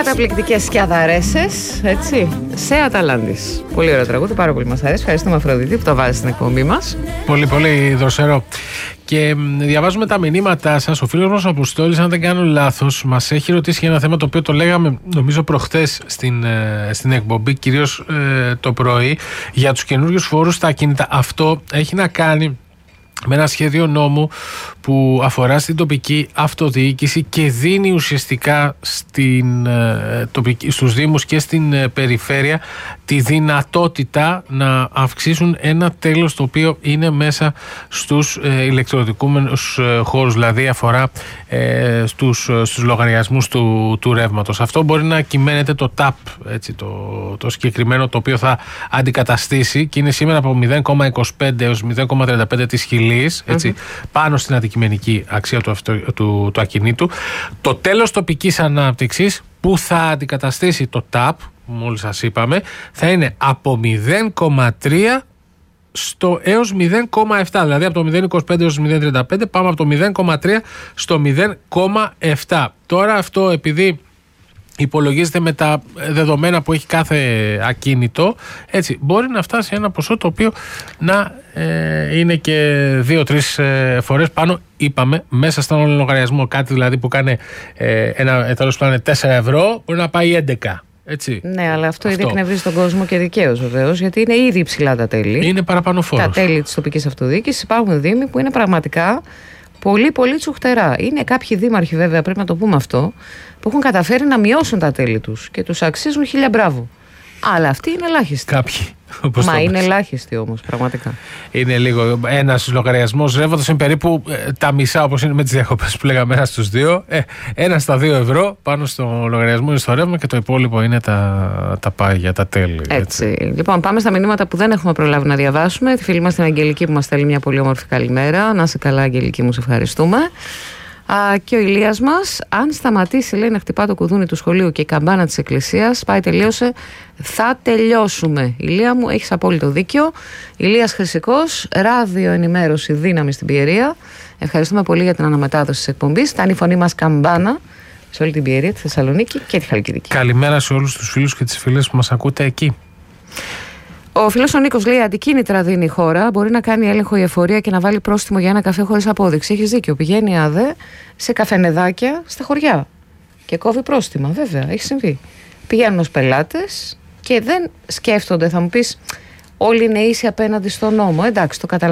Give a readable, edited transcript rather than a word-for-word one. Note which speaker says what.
Speaker 1: Καταπληκτικές σκιαδαρέσες, έτσι, σε Αταλάντης. Πολύ ωραίο τραγούδι, πάρα πολύ μας αρέσει. Ευχαριστούμε, Αφροδίτη, που το βάζει στην εκπομπή μας.
Speaker 2: Πολύ, πολύ δροσερό. Και διαβάζουμε τα μηνύματά σας. Ο φίλος μας ο Αποστόλης, αν δεν κάνω λάθος, μας έχει ρωτήσει για ένα θέμα το οποίο το λέγαμε, νομίζω, προχθές στην εκπομπή, κυρίως το πρωί, για τους καινούριους φόρους στα ακίνητα. Αυτό έχει να κάνει με ένα σχέδιο νόμου που αφορά στην τοπική αυτοδιοίκηση και δίνει ουσιαστικά στους Δήμους και στην περιφέρεια τη δυνατότητα να αυξήσουν ένα τέλος το οποίο είναι μέσα στους ηλεκτροδικούμενους χώρους, δηλαδή αφορά στους λογαριασμούς του ρεύματος. Αυτό μπορεί να κυμαίνεται το TAP, έτσι, το συγκεκριμένο, το οποίο θα αντικαταστήσει, και είναι σήμερα από 0,25 έως 0,35 της χιλής, έτσι, πάνω στην αντικειμενική αξία του ακινήτου. Το τέλος τοπικής ανάπτυξης που θα αντικαταστήσει το TAP, που μόλις σας είπαμε, θα είναι από 0,3 έως 0,7. Δηλαδή από το 0,25 έως 0,35 πάμε από το 0,3 στο 0,7. Τώρα αυτό, επειδή υπολογίζεται με τα δεδομένα που έχει κάθε ακίνητο, έτσι, μπορεί να φτάσει ένα ποσό το οποίο να είναι και 2-3 φορές πάνω, είπαμε, μέσα στον λογαριασμό. Κάτι δηλαδή που κάνει τέλος πάντων 4 ευρώ, μπορεί να πάει 11. Έτσι.
Speaker 1: Ναι, αλλά αυτό ήδη εκνευρίζει τον κόσμο, και δικαίως βεβαίως, γιατί είναι ήδη υψηλά τα τέλη.
Speaker 2: Είναι παραπάνω φόρος.
Speaker 1: Τα τέλη της τοπικής αυτοδιοίκησης. Υπάρχουν δήμοι που είναι πραγματικά πολύ πολύ τσουχτερά. Είναι κάποιοι δήμαρχοι, βέβαια, πρέπει να το πούμε αυτό, που έχουν καταφέρει να μειώσουν τα τέλη τους και τους αξίζουν 1000 μπράβο. Αλλά αυτοί είναι ελάχιστοι.
Speaker 2: Κάποιοι.
Speaker 1: Μα είναι ελάχιστοι όμως, πραγματικά.
Speaker 2: Είναι λίγο. Ένας λογαριασμός ρεύματος είναι περίπου τα μισά, όπως είναι με τις διακοπές που λέγαμε, 1 στους 2. 1 στα 2 ευρώ πάνω στο λογαριασμό είναι στο ρεύμα, και το υπόλοιπο είναι τα πάγια, τα τέλη.
Speaker 1: Έτσι. Λοιπόν, πάμε στα μηνύματα που δεν έχουμε προλάβει να διαβάσουμε. Τη φίλη μας την Αγγελική που μας στέλνει μια πολύ όμορφη καλημέρα. Να είσαι καλά, Αγγελική μου, σε ευχαριστούμε. Και ο Ηλίας μας, αν σταματήσει, λέει, να χτυπά το κουδούνι του σχολείου και η καμπάνα της εκκλησίας, πάει, τελείωσε, θα τελειώσουμε. Ηλία μου, έχεις απόλυτο δίκιο. Ηλίας Χρυσικός, ράδιο ενημέρωση, δύναμη στην Πιερία. Ευχαριστούμε πολύ για την αναμετάδοση της εκπομπής. Ήταν η φωνή μας καμπάνα σε όλη την Πιερία, τη Θεσσαλονίκη και τη Χαλκιδική.
Speaker 2: Καλημέρα σε όλους τους φίλους και τις φίλες που μας ακούτε εκεί.
Speaker 1: Ο φίλος ο Νίκος λέει: αντικίνητρα δίνει η χώρα. Μπορεί να κάνει έλεγχο η εφορία και να βάλει πρόστιμο για ένα καφέ χωρίς απόδειξη. Έχεις δίκιο. Πηγαίνει η ΑΔΕ σε καφενεδάκια στα χωριά και κόβει πρόστιμα. Βέβαια, έχει συμβεί. Πηγαίνουν ως πελάτες και δεν σκέφτονται, θα μου πεις, όλοι είναι ίσοι απέναντι στον νόμο. Εντάξει, το καταλαβαίνω.